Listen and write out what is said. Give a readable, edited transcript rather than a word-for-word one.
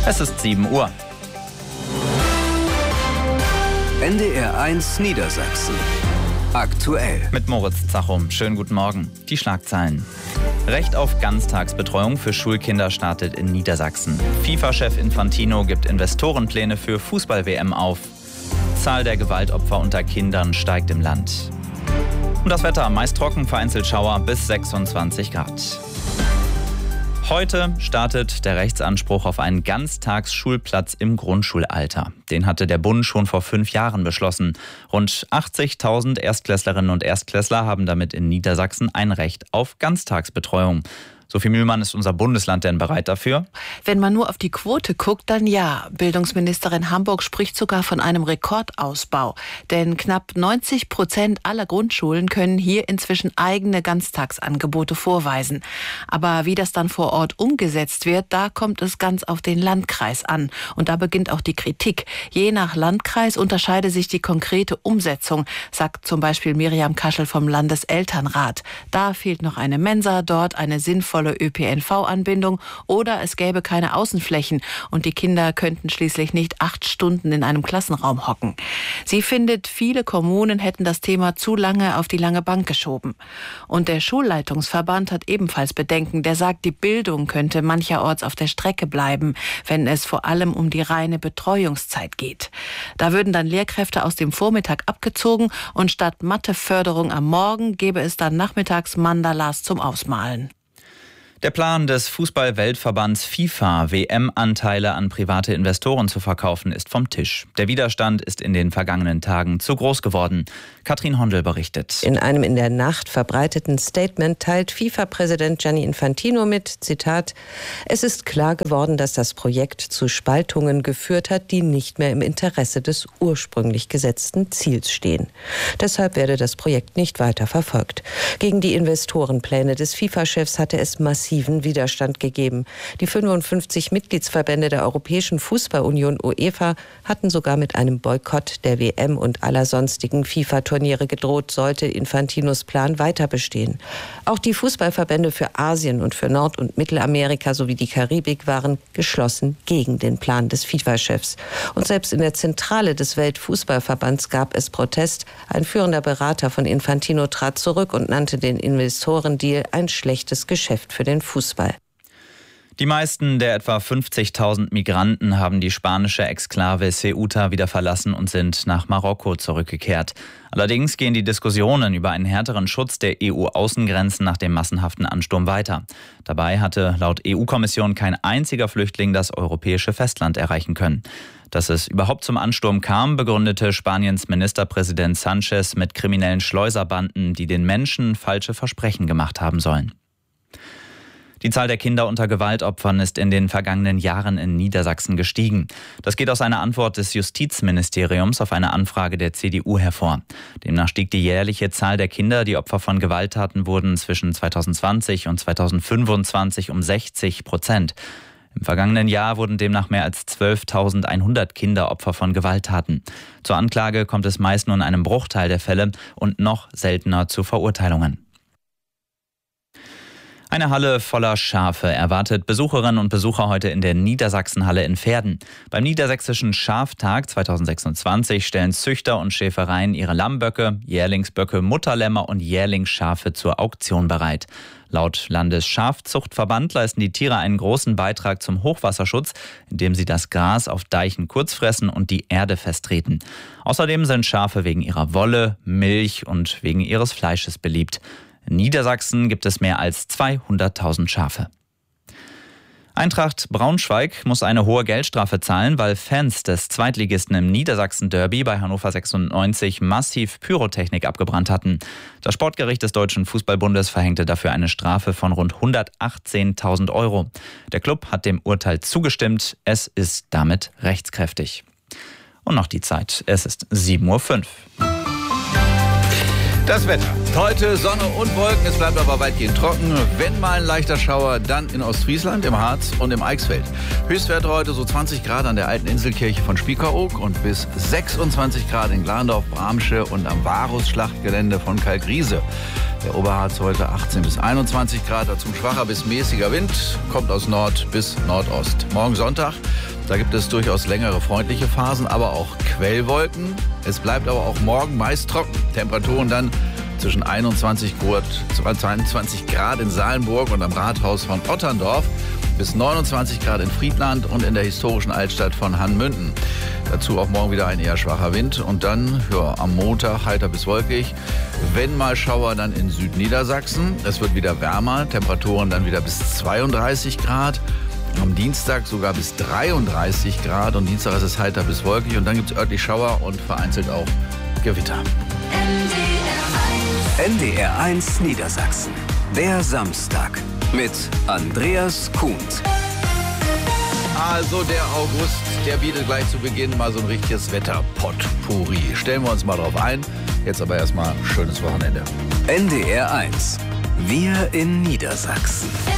Es ist 7 Uhr. NDR 1 Niedersachsen. Aktuell. Mit Moritz Zachum. Schönen guten Morgen. Die Schlagzeilen. Recht auf Ganztagsbetreuung für Schulkinder startet in Niedersachsen. FIFA-Chef Infantino gibt Investorenpläne für Fußball-WM auf. Zahl der Gewaltopfer unter Kindern steigt im Land. Und das Wetter, meist trocken, vereinzelt Schauer bis 26 Grad. Heute startet der Rechtsanspruch auf einen Ganztagsschulplatz im Grundschulalter. Den hatte der Bund schon vor 5 Jahren beschlossen. Rund 80.000 Erstklässlerinnen und Erstklässler haben damit in Niedersachsen ein Recht auf Ganztagsbetreuung. Sophie Mühlmann, ist unser Bundesland denn bereit dafür? Wenn man nur auf die Quote guckt, dann ja. Bildungsministerin Hamburg spricht sogar von einem Rekordausbau. Denn knapp 90% aller Grundschulen können hier inzwischen eigene Ganztagsangebote vorweisen. Aber wie das dann vor Ort umgesetzt wird, da kommt es ganz auf den Landkreis an. Und da beginnt auch die Kritik. Je nach Landkreis unterscheide sich die konkrete Umsetzung, sagt zum Beispiel Miriam Kaschel vom Landeselternrat. Da fehlt noch eine Mensa, dort eine sinnvolle ÖPNV-Anbindung oder es gäbe keine Außenflächen und die Kinder könnten schließlich nicht 8 Stunden in einem Klassenraum hocken. Sie findet, viele Kommunen hätten das Thema zu lange auf die lange Bank geschoben. Und der Schulleitungsverband hat ebenfalls Bedenken. Der sagt, die Bildung könnte mancherorts auf der Strecke bleiben, wenn es vor allem um die reine Betreuungszeit geht. Da würden dann Lehrkräfte aus dem Vormittag abgezogen und statt Matheförderung am Morgen gäbe es dann nachmittags Mandalas zum Ausmalen. Der Plan des Fußball-Weltverbands FIFA, WM-Anteile an private Investoren zu verkaufen, ist vom Tisch. Der Widerstand ist in den vergangenen Tagen zu groß geworden. Katrin Hondel berichtet. In einem in der Nacht verbreiteten Statement teilt FIFA-Präsident Gianni Infantino mit, Zitat, es ist klar geworden, dass das Projekt zu Spaltungen geführt hat, die nicht mehr im Interesse des ursprünglich gesetzten Ziels stehen. Deshalb werde das Projekt nicht weiter verfolgt. Gegen die Investorenpläne des FIFA-Chefs hatte es massiven Widerstand gegeben. Die 55 Mitgliedsverbände der Europäischen Fußballunion UEFA hatten sogar mit einem Boykott der WM und aller sonstigen FIFA-Turniere gedroht, sollte Infantinos Plan weiter bestehen. Auch die Fußballverbände für Asien und für Nord- und Mittelamerika sowie die Karibik waren geschlossen gegen den Plan des FIFA-Chefs. Und selbst in der Zentrale des Weltfußballverbands gab es Protest. Ein führender Berater von Infantino trat zurück und nannte den Investorendeal ein schlechtes Geschäft für den Fußball. Die meisten der etwa 50.000 Migranten haben die spanische Exklave Ceuta wieder verlassen und sind nach Marokko zurückgekehrt. Allerdings gehen die Diskussionen über einen härteren Schutz der EU-Außengrenzen nach dem massenhaften Ansturm weiter. Dabei hatte laut EU-Kommission kein einziger Flüchtling das europäische Festland erreichen können. Dass es überhaupt zum Ansturm kam, begründete Spaniens Ministerpräsident Sánchez mit kriminellen Schleuserbanden, die den Menschen falsche Versprechen gemacht haben sollen. Die Zahl der Kinder unter Gewaltopfern ist in den vergangenen Jahren in Niedersachsen gestiegen. Das geht aus einer Antwort des Justizministeriums auf eine Anfrage der CDU hervor. Demnach stieg die jährliche Zahl der Kinder, die Opfer von Gewalttaten wurden, zwischen 2020 und 2025 um 60%. Im vergangenen Jahr wurden demnach mehr als 12.100 Kinder Opfer von Gewalttaten. Zur Anklage kommt es meist nur in einem Bruchteil der Fälle und noch seltener zu Verurteilungen. Eine Halle voller Schafe erwartet Besucherinnen und Besucher heute in der Niedersachsenhalle in Verden. Beim Niedersächsischen Schaftag 2026 stellen Züchter und Schäfereien ihre Lammböcke, Jährlingsböcke, Mutterlämmer und Jährlingsschafe zur Auktion bereit. Laut Landesschafzuchtverband leisten die Tiere einen großen Beitrag zum Hochwasserschutz, indem sie das Gras auf Deichen kurz fressen und die Erde festtreten. Außerdem sind Schafe wegen ihrer Wolle, Milch und wegen ihres Fleisches beliebt. In Niedersachsen gibt es mehr als 200.000 Schafe. Eintracht Braunschweig muss eine hohe Geldstrafe zahlen, weil Fans des Zweitligisten im Niedersachsen-Derby bei Hannover 96 massiv Pyrotechnik abgebrannt hatten. Das Sportgericht des Deutschen Fußballbundes verhängte dafür eine Strafe von rund 118.000 €. Der Klub hat dem Urteil zugestimmt. Es ist damit rechtskräftig. Und noch die Zeit. Es ist 7:05 Uhr. Das Wetter. Heute Sonne und Wolken, es bleibt aber weitgehend trocken. Wenn mal ein leichter Schauer, dann in Ostfriesland, im Harz und im Eichsfeld. Höchstwerte heute so 20 Grad an der alten Inselkirche von Spiekeroog und bis 26 Grad in Glandorf, Bramsche und am Varus-Schlachtgelände von Kalkriese. Der Oberharz heute 18 bis 21 Grad, dazu ein schwacher bis mäßiger Wind, kommt aus Nord bis Nordost. Morgen Sonntag, da gibt es durchaus längere freundliche Phasen, aber auch Quellwolken. Es bleibt aber auch morgen meist trocken. Temperaturen dann zwischen 21 Grad in Salenburg und am Rathaus von Otterndorf bis 29 Grad in Friedland und in der historischen Altstadt von Hannmünden. Dazu auch morgen wieder ein eher schwacher Wind und dann am Montag heiter bis wolkig. Wenn mal Schauer, dann in Südniedersachsen. Es wird wieder wärmer, Temperaturen dann wieder bis 32 Grad. Am Dienstag sogar bis 33 Grad und Dienstag ist es heiter bis wolkig und dann gibt es örtlich Schauer und vereinzelt auch Gewitter. NDR 1 Niedersachsen. Der Samstag mit Andreas Kuhns. Also der August, der bietet gleich zu Beginn mal so ein richtiges Wetter-Potpourri. Stellen wir uns mal drauf ein. Jetzt aber erstmal schönes Wochenende. NDR 1. Wir in Niedersachsen.